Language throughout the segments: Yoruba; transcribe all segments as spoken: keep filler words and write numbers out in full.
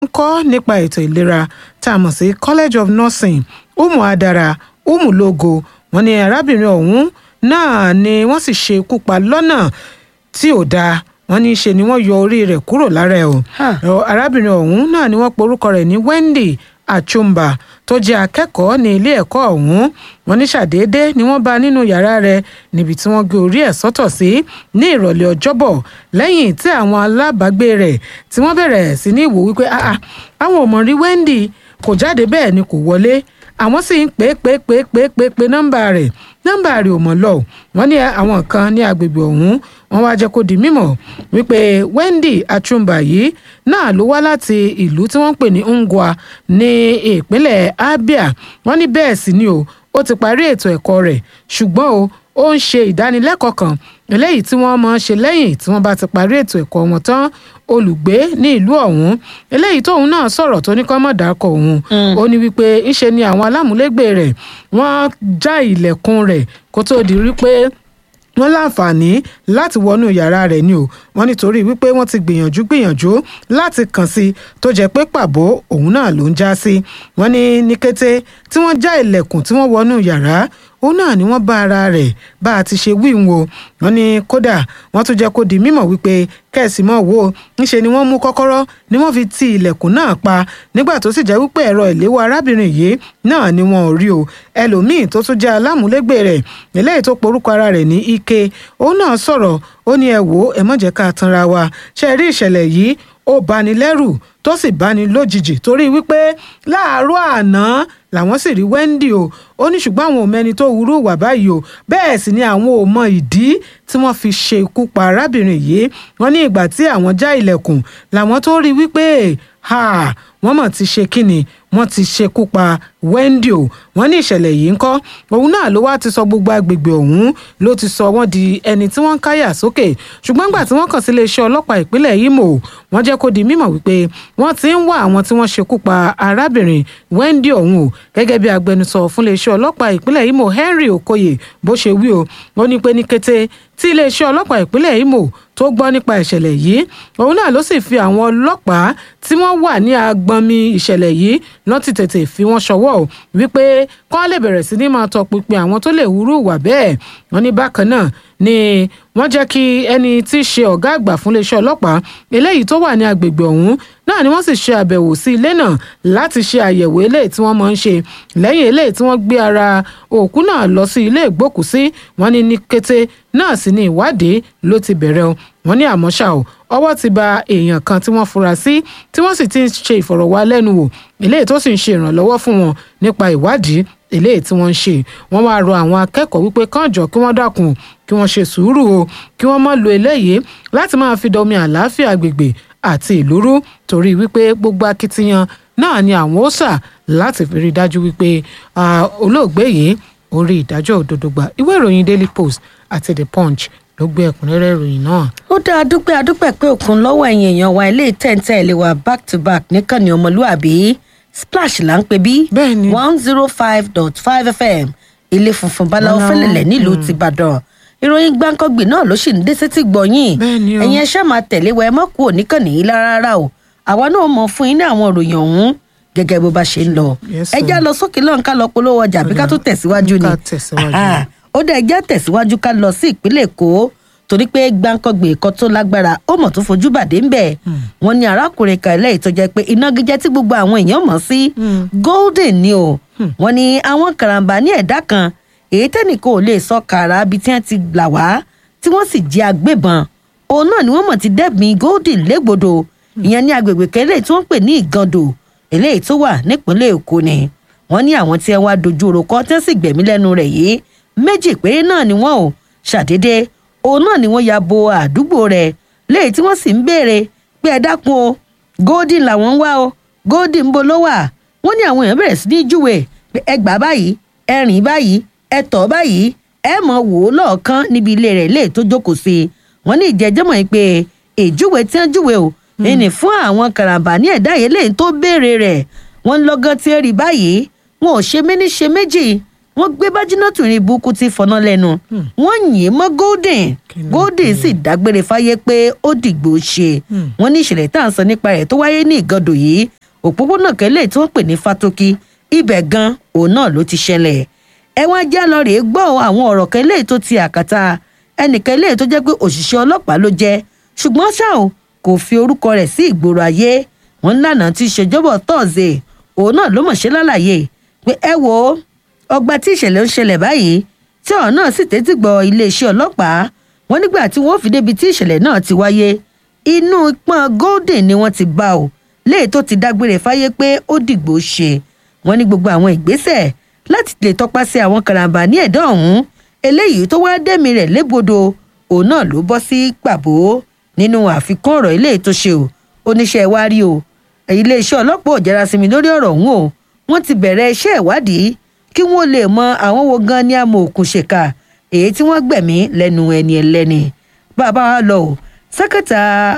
ń kọ́ nípa ètò ìlera tá a mọ̀ sí College of Nursing Umuadara Umulogo wọ́n ní arábìnrin ọ̀hún náà ni wọ́n sì ṣe ikú pa lọ́nà tí ò dáa wọ́n ní í ṣe ni wọ́n yọ orí rẹ̀ kúrò lára ẹ̀ o arábìnrin ọ̀hún náà ni wọ́n porúkọ rẹ̀ ní Wendy Achumba tó jẹ́ akẹ́kọ̀ọ́ ní ilé ẹ̀kọ́ ọ̀hún wọ́n ní ṣàdédé ni wọ́n bá nínú yàrá rẹ̀ níbi tí wọ́n gbé orí ẹ̀ sọ́tọ̀ sí ní ìrọ̀lẹ́ ọjọ́bọ̀ lẹ́yìn tí àwọn alábàágbé rẹ̀ tí wọ́n bẹ̀rẹ̀ sí ní ìwò wípé àwọn ò mọ̀ rí Wendy kò jáde bẹ́ẹ̀ ni kò wọlé àwọn sì ń pè é pè é pè é pè é pè é pè nọ́mbà rẹ̀ nọ́mbà rẹ̀ ò mọ̀ lọ wọ́n ní àwọn kan ní agbègbè ọ̀hún wọ́n wá jẹ́ kó di mímọ̀ wípé Wendy Achumba yìí náà ló wá láti ìlú tí wọ́n ń pè ní Ngwa ní ìpínlẹ̀ Abia wọ́n ní bẹ́ẹ̀ sì ni o ó ti parí ètò ẹ̀kọ́ rẹ̀ ṣùgbọ́n o ó ń ṣe ìdánilẹ́kọ̀ọ́ kan eléyìí tí wọ́n máa ń ṣe lẹ́yìn tí wọ́n bá ti parí ètò ẹ̀kọ́ wọn tán olùgbé ní ìlú ọ̀hún eléyìí tóun náà sọ̀rọ̀ tó ní kó má dárúkọ òun ó ní wípé ńṣe ni àwọn alámúlégbè rẹ̀ wọ́n já ilẹ̀kùn rẹ̀ kó tó di wípé wọ́n láǹfààní láti wọnú yàrá rẹ̀ ni o wọ́n nítorí wípé wọ́n ti gbìyànjú gbìyànjú láti kàn sí tó jẹ́ pé pàbó òun náà ló ń já sí wọ́n ní ní kété tí wọ́n já ilẹ̀kùn tí wọ́n wọnú yàrá òun náà ni wọ́n bá ara rẹ̀ bá a ti ṣe wíwo wọ́n ní kódà wọ́n tún jẹ́ kó di mímọ̀ wípé kẹ́sì mọ́ wo ńṣe ni wọ́n mú kọ́kọ́rọ́ ni wọ́n fi ti ilẹ̀kùn náà pa nígbà tó sì jẹ́ wípé ẹ̀rọ ìléwọ́ arábìnrin yìí náà ni wọn ò rí o ẹlòmíín tó tún jẹ́ alámúlégbè rẹ̀ eléyìí tó porúkọ ara rẹ̀ ní Ike òun náà sọ̀rọ̀ ó ní ẹ wò ó ẹ má jẹ́ ká tanra wa ṣe rí ìṣẹ̀lẹ̀ yìí ó bani lẹ́rù tó sì bani lójijì torí wípé láàárọ̀ àná làwọn sì rí Wendy o ó ní ṣùgbọ́n àwọn ò mẹ́ni tó wúrú wà báyìí o bẹ́ẹ̀ sì ni àwọn ò mọ ìdí tí wọ́n fi ṣe ikú pa arábìnrin yìí wọ́n ní ìgbà tí àwọn já ilẹ̀kùn làwọn tó rí wípé ha wọ́n mọ̀ ti ṣe kíni wọ́n ti ṣekú pa Wendy o wọ́n ní ìṣẹ̀lẹ̀ yìí ń kọ́ òun náà ló wá ti sọ gbogbo agbègbè ọ̀hún ló ti sọ wọ́n di ẹni tí wọ́n ń káyà sókè ṣùgbọ́n nígbà tí wọ́n kàn sí iléeṣẹ́ ọlọ́pàá ìpínlẹ̀ Imo wọ́n jẹ́ kó di mímọ̀ wípé wọ́n ti ń wá àwọn tí wọ́n ṣekú pa arábìnrin Wendy ọ̀hún o gẹ́gẹ́ bí agbẹnusọ fún iléeṣẹ́ ọlọ́pàá ìpínlẹ̀ Imo Henry Okoye bó ṣe wí o ó ní pé ní kété tí iléeṣẹ́ ọlọ́pàá ìpínlẹ̀ Imo tó gbọ́ nípa ìṣẹ̀lẹ̀ yìí òun náà ló sì fi àwọn ọlọ́pàá tí wọ́n wà ní agbọnmi ìṣẹ̀lẹ̀ yìí lọ́n ti tètè fi wọ́n ṣọwọ́ o wípé kán lè bẹ̀rẹ̀ sí ní máa tọpinpin àwọn tó lè wúrú wà bẹ́ẹ̀ wọ́n ní bákan náà ni wọ́n jẹ́ kí ẹni tí í ṣe ọ̀gá àgbà fún iléeṣẹ́ ọlọ́pàá eléyìí tó wà ní agbègbè ọ̀hún náà ni wọ́n sì ṣe àbẹ̀wò sí ilé náà láti ṣe àyẹ̀wò eléyìí tí wọ́n máa ń ṣe lẹ́yìn eléyìí tí wọ́n gbé ara òkú náà lọ sí ilé ìgbókùsí wọ́n ní ní kété náà sì ni ìwádìí ló ti bẹ̀rẹ̀ o wọ́n ní àmọ́ ṣá o ọwọ́ ti ba èèyàn kan tí wọ́n fura sí tí wọ́n sì ti ń ṣe ìfọ̀rọ̀wálẹ́nuwò eléyìí tó sì ń ṣe ìrànlọ́wọ́ fún wọn nípa ìwádìí eléyìí tí wọ́n ń ṣe wọ́n wá rọ àwọn akẹ́kọ̀ọ́ wípé kán jọ kí wọ́n dákun kí wọ́n ṣe sùúrù o kí wọ́n má lo eléyìí láti máa fi dọmi àlàáfíà agbègbè àti ìlú rú torí wípé gbogbo akitiyan náà ni àwọn ó sà láti fi rí i dájú wípé olóògbé yìí ó rí ìdájọ́ òdodo gbà ìwé ìròyìn Daily Post àti The Punch ló gbé ẹ̀kúnrẹ́rẹ́ ìròyìn náà. ó dá adúpẹ́ adúpẹ́ pé òkun lọ́wọ́ ẹ̀yìn èèyàn wa ilé ìtẹ̀ǹtẹ̀ ilé wa back to back níkànnì ọmọlúàbí Splash là ń pè bí one zero five dot five F M ilé funfun báláwo fẹ́lẹ̀lẹ̀ nílùú tìbàdàn ìròyìn gbáǹkọ́gbìn náà ló sì ń dé sétí gbọ̀nyìn ẹ̀yin ẹ ṣáà máa tẹ̀lé wa ẹ mọ́ kúrò níkànnì yìí rárá o àwa náà mọ̀ fún yín ní àwọn ìròyìn ọ̀hún gẹ́gẹ́ bó bá ṣe ń lọ ẹ já lọ sókè lọ́n ká lọ polówó ọjà bí ká tó tẹ̀síwájú ni ó dẹ̀ já tẹ̀síwájú ká lọ sí ìpínlẹ̀ Èkó torí pé gbáǹkọ́gbìn ẹ̀kọ́ tó lágbára ó mọ̀ tó fojú bàdé ń bẹ̀ wọ́n ní arákùnrin kan eléyìí tó jẹ́ pé ìnagijẹ tí gbogbo àwọn èèyàn mọ̀ sí Golden ni o wọ́n ní àwọn karambà ní ẹ̀dá kan èyí tẹ́nìkan ò lè sọ kàrà bí tí wọ́n ti gbà wá tí wọ́n sì jí agbébọn òun náà ni wọ́n mọ̀ ti dẹ́mi Golden légbodò ìyẹn ní agbègbè kẹlẹ́ tí wọ́n pè ní Ìgàndò eléyìí tó wà nípínlẹ̀ Èkó ni wọ́n ní àwọn tí ẹ wá dojú orokọ tí wọ́n sì gbẹ̀mí lẹ́nu rẹ̀ yìí méjì péré náà ni wọ́n ò ṣàdédé òun náà ni wọ́n ya bo àdúgbò rẹ̀ léyìí tí wọ́n sì ń béèrè pé ẹ dákun o Golden làwọn ń wá o Golden ń bo ló wà wọ́n ní àwọn èèyàn bẹ̀rẹ̀ sí ní júwe pé ẹ gbà báyìí ẹ rìn báyìí ẹ tọ̀ báyìí ẹ mọ̀ wò ó lọ́ọ̀kan níbi ilé rẹ̀ léè tó jókòó sí i wọ́n ní ìjẹ́jọ́ mọ̀ pé ìjúwe tí wọ́n júwe o ẹni fún àwọn karambà ní ẹ̀dá yìí léyìí tó béèrè rẹ̀ wọ́n lọ́gán tí ó rí báyìí wọn ò ṣe méní ṣe méjì wọ́n gbé bájínátù ní burúkú tí fọná lẹ́nu wọ́n yìn ín mọ́ golden golden sì dágbére fáyé pé ó dìgbò ṣe wọ́n ní ìṣẹ̀lẹ̀ tá à ń sọ nípa rẹ̀ tó wáyé ní ìgàndò yìí òpópónà kẹlẹ́ tí wọ́n pè ní fatoki ibẹ̀ gan òun náà ló ti ṣẹlẹ̀ ẹ wá já lọ rèé gbọ́ àwọn ọ̀rọ̀ kẹlẹ́ tó ti àkàtà ẹnìkan lè tó jẹ́ pé òṣìṣẹ́ ọlọ́pàá ló jẹ́ ṣùgbọ́n ṣá o kò fi orúkọ rẹ̀ sí ìgboro ayé wọn lánàá ti ṣèjọbọ tọ́ọ̀sẹ̀ òun náà ló mọ̀ ṣe lálàyé pé ẹ wo ọgbà tí ìṣẹ̀lẹ̀ ń ṣẹlẹ̀ báyìí tí ọ̀rọ̀ náà sì tẹ́tí gbọ́ iléeṣẹ́ ọlọ́pàá wọn nígbà tí wọ́n fi débi tí ìṣẹ̀lẹ̀ náà ti wáyé inú ìpọ́n golden ni wọ́n ti bá o léè tó ti dágbére fáyé pé ó dìgbò ṣe wọn ní gbogbo àwọn ìgbésẹ̀ láti lè tọpasẹ̀ àwọn karambà ní ẹ̀dá ọ̀hún eléyìí tó wá dẹ́mi rẹ̀ légbodò òun náà ló bọ́ sí pàbó nínú àfikún ọ̀rọ̀ ilé tó ṣe o oníṣẹ́ wa rí o iléeṣẹ́ ọlọ́pàá ò jẹ́ra sí mi lórí ọ̀rọ̀ ọ̀hún o wọ́n ti bẹ̀rẹ̀ iṣẹ́ ìwádìí kí wọ́n lè mọ àwọn wo gan ni àmọ́ òkun ṣèkà èyí tí wọ́n gbẹ̀mí lẹ́nu ẹni ẹlẹ́ni bàbá wa lọ o sẹ́kẹ̀tà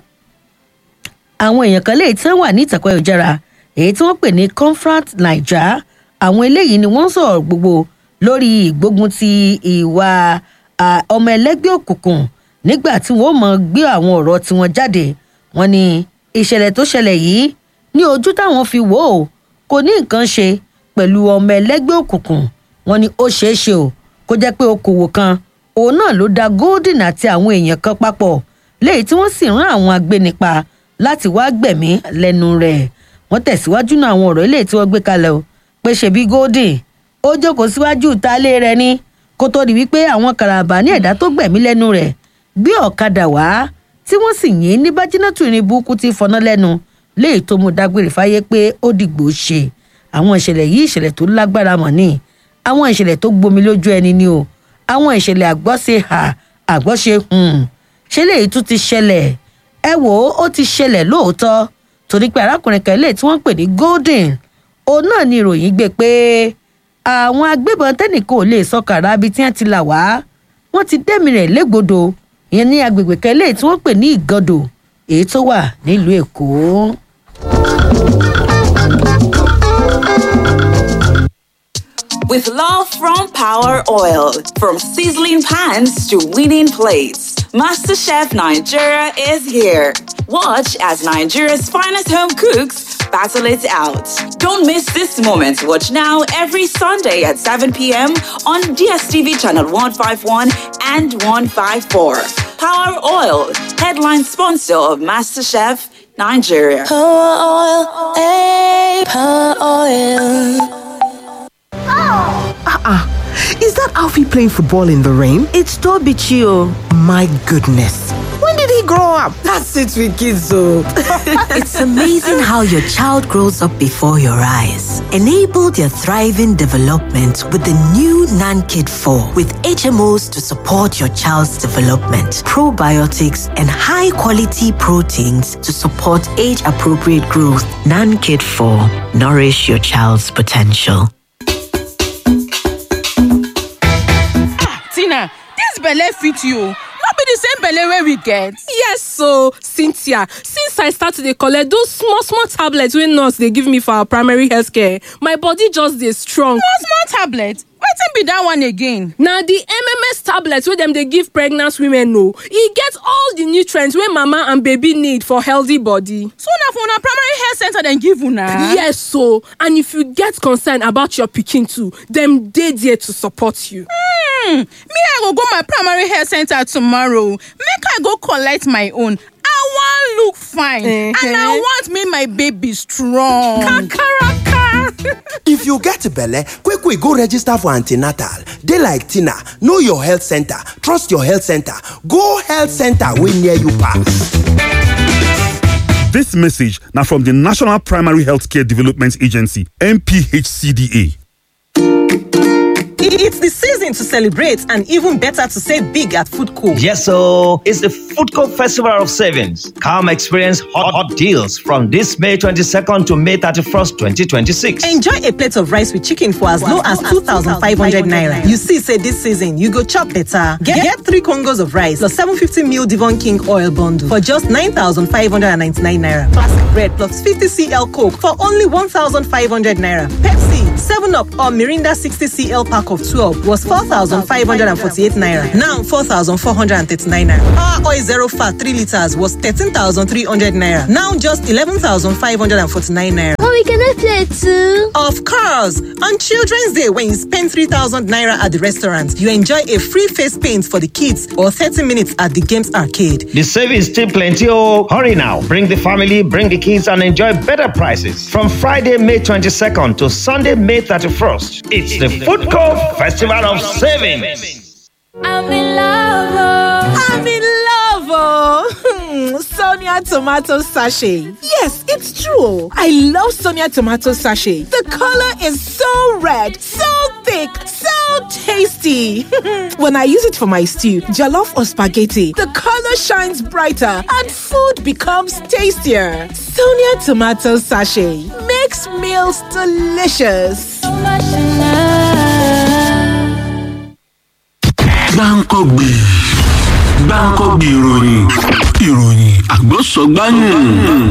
àwọn èèyàn kan léyìí tí wọ́n wà ní ìtàkùn ayélujára èyí tí wọ́n pè ní Confront Naija àwọn eléyìí ni wọ́n ń sọ̀rọ̀ gbogbo lórí ìgbógun ti ìwà ọmọ ẹlẹ́gbẹ́ òkùnkùn nígbà tí wọ́n mọ̀ gbé àwọn ọ̀rọ̀ tí wọ́n jáde wọ́n ní ìṣẹ̀lẹ̀ tó ṣẹlẹ̀ yìí ní ojú táwọn fi wò ó kò ní nǹkan ṣe pẹ̀lú ọmọ ẹlẹ́gbẹ́ òkùnkùn wọ́n ní ó ṣeé ṣe o kó jẹ́ pé okòwò kan òun náà ló da golden àti àwọn èèyàn kan papọ̀ léyìí tí wọ́n sì rán àwọn agbénipa láti wá gbẹ̀mí lẹ́nu rẹ̀ wọ́n tẹ̀síwájú náà àwọn ọ̀rọ̀ eléyìí tí wọ́n gbé kalẹ̀ o pé ṣebí golden ó jókòó síwájú ìtàlé rẹ̀ ní kó tó di wípé àwọn karambà ní ẹ̀dá tó gbẹ̀mí lẹ́nu rẹ̀ gbé ọ̀kadà wá tí wọ́n sì yìn ní bájínátù ní burúkú tí fọná lẹ́nu léyìí tó mú dágbére fáyé pé ó dìgbò ṣe àwọn ìṣẹ̀lẹ̀ yìí ìṣẹ̀lẹ̀ tó lágbára mọ̀ ní àwọn ìṣẹ̀lẹ̀ tó gbomi lójú ẹni ni o àwọn ìṣẹ̀lẹ̀ àgbọ́ṣe hà àgbọ́ṣe hùn ṣe léyìí tún ti ṣẹlẹ̀ ẹ wò ó ó ti ṣẹlẹ̀ lóòótọ́ torí pé arákùnrin kan léyìí tí wọ́n pè ní golden òun náà ni ìròyìn gbé pé àwọn agbébọn tẹ́nìkan ò lè sọ kàrà ibi tí wọ́n ti là wá wọ́n ti dẹ́mi rẹ̀ légbodò ìyẹn ní agbègbè kan léyìí tí wọ́n pè ní ìgàndò èyí tó wà nílùú èkó. With love from Power Oil, from sizzling pans to winning plates, MasterChef Nigeria is here. Watch as Nigeria's finest home cooks battle it out. Don't miss this moment. Watch now every Sunday at seven p.m. on D S T V channel one fifty-one and one fifty-four. Power Oil, headline sponsor of MasterChef Nigeria. Power Oil, hey, Power Oil. Uh-uh. Is that Alfie playing football in the rain? It's Toby Chio. My goodness. When did he grow up? That's it with kids, so. It's amazing how your child grows up before your eyes. Enable their thriving development with the new NanKid four with H M Os to support your child's development, probiotics, and high-quality proteins to support age-appropriate growth. NanKid four. Nourish your child's potential. Tina, this belle fit you. Not be the same belle wey we get. Yes, so Cynthia, since I start to dey collect those small small tablets wey nurse dey give me for our primary health care, my body just dey strong. Small small tablet? Wetin be that one again? Na the M M S tablets wey dem dey give pregnant women o. E get all the nutrients wey mama and baby need for healthy body. So na for una primary health center dem give una? Yes, so and if you get concern about your pikin too, dem dey there to support you. Hmm, me I go go my primary health center tomorrow. Make I go collect my own. I wan look fine, uh-huh. and I want make my baby strong. Kakaraka. If you get belle, quick quick go register for antenatal. Dey like Tina, know your health center, trust your health center, go health center wey near you pass. This message now from the National Primary Healthcare Development Agency, N P H C D A. It's the season to celebrate and even better to save big at Foodco. Yes, so it's the Foodco Festival of Savings. Come experience hot, hot deals from this May twenty-second to May thirty-first, twenty twenty-six. Enjoy a plate of rice with chicken for as low as two thousand five hundred naira. You see, say this season, you go chop better. Get, get three Congos of rice plus seven hundred fifty milliliters Devon King oil bundle for just nine thousand five hundred ninety-nine naira. Classic bread plus fifty centiliters Coke for only one thousand five hundred naira. Pepsi, seven seven Up or Mirinda sixty centiliters pack of twelve was four thousand five hundred forty-eight naira. Now four thousand four hundred thirty-nine naira. Power Oil Zero Fat three liters was thirteen thousand three hundred naira. Now just eleven thousand five hundred forty-nine naira. Mommy, can I play too? Of course! On Children's Day, when you spend three thousand naira at the restaurant, you enjoy a free face paint for the kids or thirty minutes at the games arcade. The savings still plenty, oh! Hurry now. Bring the family, bring the kids, and enjoy better prices. From Friday, May twenty-second to Sunday, May thirty-first. It's the Food Court Festival of Savings. I'm in love. Oh. I'm in love. Oh. Sonia tomato sachet. Yes, it's true. I love Sonia tomato sachet. The color is so red, so thick, so tasty. When I use it for my stew, jollof or spaghetti, the color shines brighter and food becomes tastier. Sonia tomato sachet makes meals delicious. Gbáǹkọ́gbì Gbáǹkọ́gbì ìròyìn ìròyìn àgbọ̀sọ̀gbáyìn.